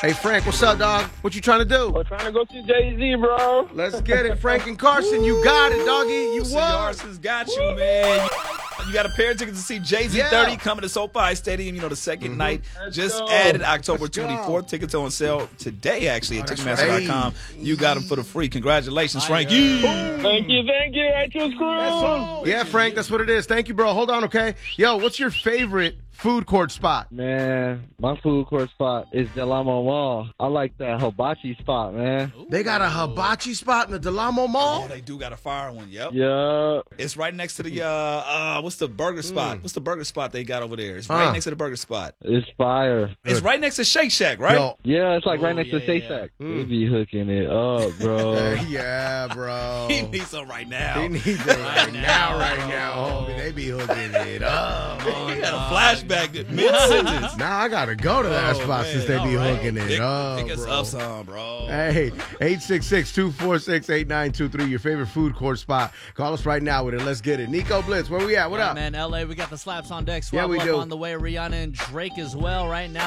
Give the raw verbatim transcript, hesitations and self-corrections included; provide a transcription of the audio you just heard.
Hey, Frank, what's up, dog? What you trying to do? We're trying to go see Jay-Z, bro. Let's get it. Frank and Carson, you got it, doggy. You C. won. Carson's got you, man. You got a pair of tickets to see Jay-Z Yeah. thirty coming to SoFi Stadium, you know, the second Mm-hmm. night. Let's Just go. added October Let's go. twenty-fourth. Tickets on sale today, actually, at Oh, that's Ticketmaster dot com. right. You got them for the free. Congratulations, Hi, Frankie. Thank you, thank you. I choose Cruz. Yeah, Frank, that's what it is. Thank you, bro. Hold on, okay? Yo, what's your favorite food court spot? Man, my food court spot is Del Amo Mall. I like that hibachi spot, man. They got a hibachi spot in the Del Amo Mall? Oh, they do got a fire one. Yep. Yeah. It's right next to the, uh, uh, what's the burger spot? What's the burger spot they got over there? It's right Uh. next to the burger spot. It's fire. It's right next to Shake Shack, right? Yo, Yeah, it's like right Oh, next yeah, to Shake yeah. Shack. They be hooking it up, bro. yeah, bro. He needs some right now. He needs it right now, right now, homie. They be hooking it up. He got a flashback mid-sentence. Now I gotta go to that Oh, spot man. since they be All right. hooking it Pick- up, pick us bro. up some, bro. Hey, eight six six, two four six, eight nine two three, your favorite food court spot. Call us right now with it. Let's get it. Nico Blitz, where we at? What Yeah, up? man, L A, we got the slaps on deck. Yeah, Swap we up do. on the way. Rihanna and Drake as well right now.